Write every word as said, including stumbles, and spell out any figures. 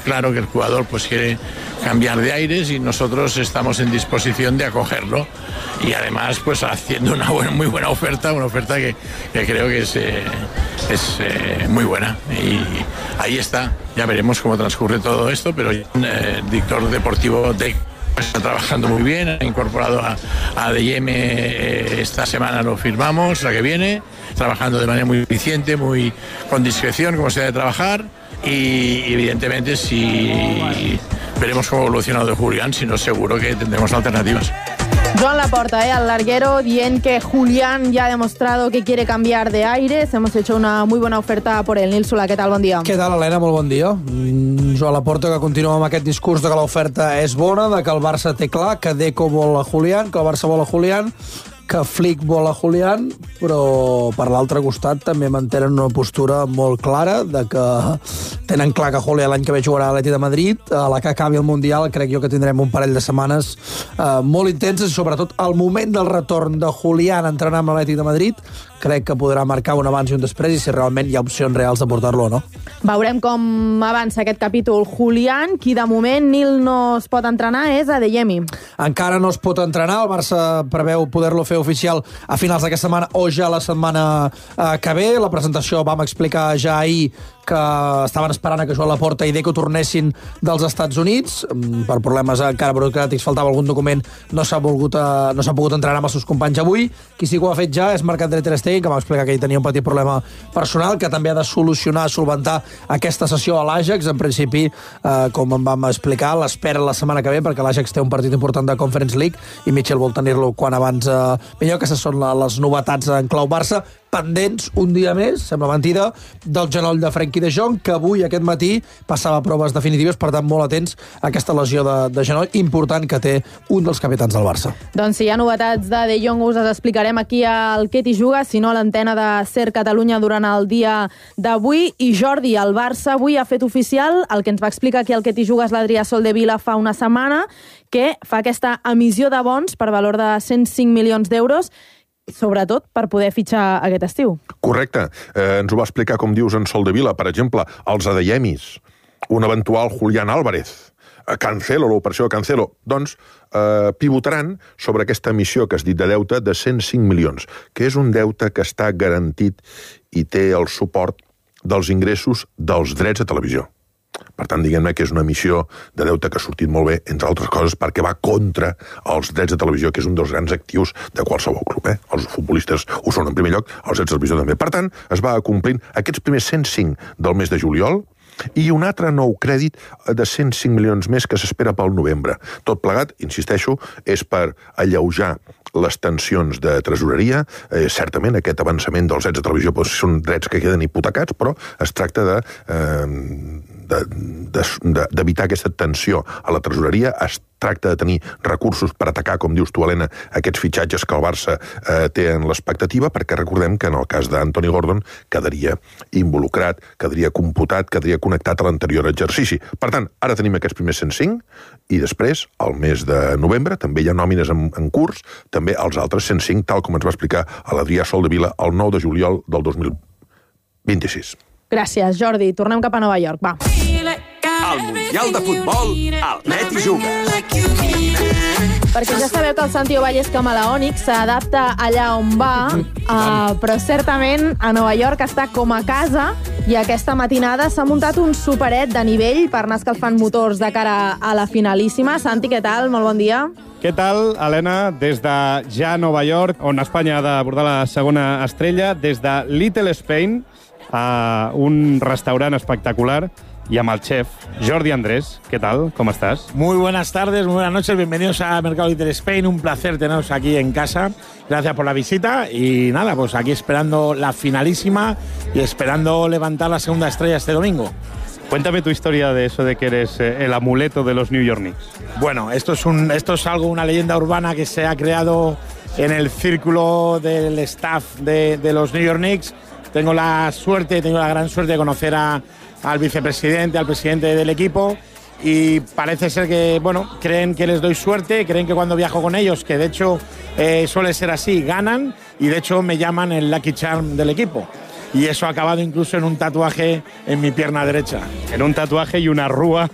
claro que el jugador pues quiere cambiar de aires y nosotros estamos en disposición de acogerlo y además pues haciendo una buena, muy buena oferta, una oferta que, que creo que es, eh, es eh, muy buena y ahí está, ya veremos cómo transcurre todo esto, pero eh, el director deportivo de está trabajando muy bien, ha incorporado a, a D y M eh, esta semana, lo firmamos, la que viene, trabajando de manera muy eficiente, muy con discreción, como se debe trabajar, y evidentemente si veremos cómo evoluciona lo de Julián, si no seguro que tendremos alternativas. Joan Laporta, eh, al larguero, dient que Julián ya ha demostrado que quiere cambiar de aires. Hemos hecho una muy buena oferta por él. Nil Solà, què tal? Bon dia. Què tal, Helena? Molt bon dia. Mm, Joan Laporta, que continua amb aquest discurs de que l'oferta és bona, de que el Barça té clar, que Deco vol a Julián, que el Barça vol a Julián, que Flick vol a Julián, però per l'altre costat també mantenen una postura molt clara de que tenen clar que Julián l'any que ve jugarà a l'Atlètic de Madrid. A la que acabi el Mundial crec jo que tindrem un parell de setmanes eh, molt intenses i sobretot el moment del retorn de Julián entrenant amb l'Atlètic de Madrid crec que podrà marcar un abans i un després i si realment hi ha opcions reals de portar-lo o no. Veurem com avança aquest capítol. Julián, qui de moment Nil no es pot entrenar, és Adeyemi. Encara no es pot entrenar, el Barça preveu poder-lo fer oficial a finals d'aquesta setmana o ja la setmana eh, que ve. La presentació vam explicar ja ahir que estaven esperant a que Joan Laporta i Deco tornessin dels Estats Units. Per problemes encara burocràtics faltava algun document, no s'ha volgut eh, no s'ha pogut entrenar amb els seus companys avui. Qui sí que ho ha fet ja és Marc-André ter Stegen, que va explicar que ell tenia un petit problema personal, que també ha de solucionar, solventar aquesta sessió a l'Ajax. En principi, eh, com en vam explicar, l'espera la setmana que ve, perquè l'Ajax té un partit important de Conference League i Mitchell vol tenir-lo quan abans eh, millor. Aquestes són les novetats en clau Barça. Pendents un dia més, sembla mentida, del genoll de Frenkie de Jong, que avui, aquest matí, passava proves definitives, per tant, molt atents a aquesta lesió de, de genoll important que té un dels capitans del Barça. Doncs si hi ha novetats de De Jong us les explicarem aquí al Què t'hi juga, si no a l'antena de Ser Catalunya durant el dia d'avui. I Jordi, el Barça avui ha fet oficial el que ens va explicar aquí al Què t'hi jugues l'Adrià Soldevila fa una setmana, que fa aquesta emissió de bons per valor de cent cinc milions d'euros, sobretot per poder fitxar aquest estiu. Correcte. Eh, ens ho va explicar, com dius, en Soldevila. Per exemple, els Adeyemis, un eventual Julián Álvarez, Cancelo, l'operació de Cancelo, doncs eh, pivotaran sobre aquesta emissió que has dit de deute de cent cinc milions, que és un deute que està garantit i té el suport dels ingressos dels drets de televisió. Per tant, diguem-ne que és una emissió de deute que ha sortit molt bé, entre altres coses, perquè va contra els drets de televisió, que és un dels grans actius de qualsevol club. Eh? Els futbolistes ho són en primer lloc, els drets de televisió també. Per tant, es va complint aquests primers cent cinc del mes de juliol i un altre nou crèdit de cent cinc milions més que s'espera pel novembre. Tot plegat, insisteixo, és per alleujar les tensions de tresoreria. Eh, certament, aquest avançament dels drets de televisió doncs, són drets que queden hipotecats, però es tracta de... Eh, d'evitar de, de, aquesta tensió a la tresoreria. Es tracta de tenir recursos per atacar, com dius tu, Helena, aquests fitxatges que el Barça eh, té en l'expectativa, perquè recordem que en el cas d'Anthony Gordon quedaria involucrat, quedaria computat, quedaria connectat a l'anterior exercici. Per tant, ara tenim aquests primers cent cinc i després, al mes de novembre, també hi ha nòmines en, en curs, també els altres cent cinc, tal com ens va explicar a l'Adrià Soldevila el nou de juliol del dos mil vint-i-sis. Gràcies, Jordi. Tornem cap a Nova York. Va. El Mundial de Futbol al Què t'hi jugues. Perquè ja sabeu que el Santi Ovalles Camaleònic s'adapta allà on va, uh, però certament a Nova York està com a casa i aquesta matinada s'ha muntat un superet de nivell per anar escalfant motors de cara a la finalíssima. Santi, què tal? Molt bon dia. Què tal, Helena? Des de ja Nova York, on Espanya ha d'abordar la segona estrella, des de Little Spain, a un restaurant espectacular y a el chef Jordi Andrés. ¿Qué tal? ¿Cómo estás? Muy buenas tardes, muy buenas noches. Bienvenidos a Mercado Little Spain. Un placer teneros aquí en casa. Gracias por la visita. Y nada, pues aquí esperando la finalísima y esperando levantar la segunda estrella este domingo. Cuéntame tu historia de eso de que eres el amuleto de los New York Knicks. Bueno, esto es, un, esto es algo, una leyenda urbana que se ha creado en el círculo del staff de, de los New York Knicks. Tengo la suerte, tengo la gran suerte de conocer a, al vicepresidente, al presidente del equipo, y parece ser que, bueno, creen que les doy suerte, creen que cuando viajo con ellos, que de hecho eh, suele ser así, ganan, y de hecho me llaman el Lucky Charm del equipo. Y eso ha acabado incluso en un tatuaje en mi pierna derecha. En un tatuaje y una rúa